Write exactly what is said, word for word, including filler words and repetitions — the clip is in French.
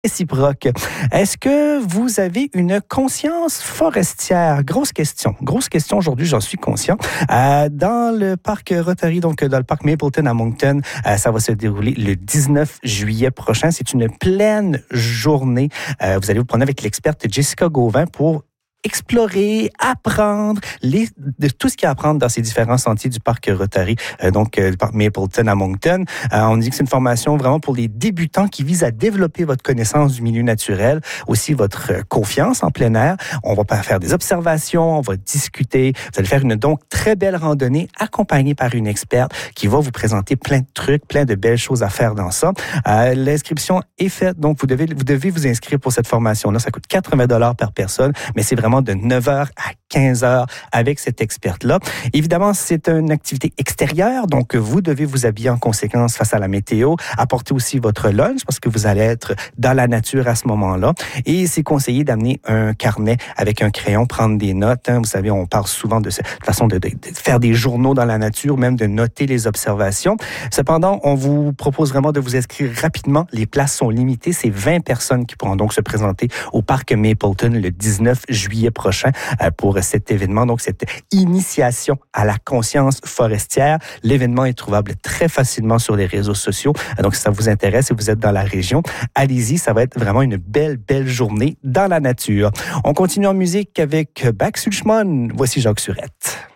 réciproque. Est-ce que vous avez une conscience forestière? Grosse question. Grosse question aujourd'hui, j'en suis conscient. Euh, dans le parc Rotary, donc dans le parc Mapleton à Moncton, euh, ça va se dérouler le dix-neuf juillet prochain. C'est une pleine journée. Euh, vous allez vous prendre avec l'experte Jessica Gauvin pour explorer, apprendre les, de tout ce qu'il y a à apprendre dans ces différents sentiers du parc Rotary, euh, donc euh, le parc Mapleton à Moncton. Euh, on dit que c'est une formation vraiment pour les débutants qui vise à développer votre connaissance du milieu naturel, aussi votre euh, confiance en plein air. On va faire des observations, on va discuter. Vous allez faire une donc très belle randonnée accompagnée par une experte qui va vous présenter plein de trucs, plein de belles choses à faire dans ça. Euh, l'inscription est faite, donc vous devez, vous devez vous inscrire pour cette formation-là. Ça coûte quatre-vingts dollars par personne, mais c'est vraiment de neuf heures à quinze heures avec cette experte-là. Évidemment, c'est une activité extérieure, donc vous devez vous habiller en conséquence face à la météo, apporter aussi votre lunch parce que vous allez être dans la nature à ce moment-là. Et c'est conseillé d'amener un carnet avec un crayon, prendre des notes. Hein. Vous savez, on parle souvent de cette façon de, de, de faire des journaux dans la nature, même de noter les observations. Cependant, on vous propose vraiment de vous inscrire rapidement. Les places sont limitées. C'est vingt personnes qui pourront donc se présenter au parc Mapleton le dix-neuf juillet prochain pour cet événement, donc cette initiation à la conscience forestière. L'événement est trouvable très facilement sur les réseaux sociaux. Donc, si ça vous intéresse et vous êtes dans la région, allez-y, ça va être vraiment une belle, belle journée dans la nature. On continue en musique avec Back Sulchman. Voici Jacques Surette.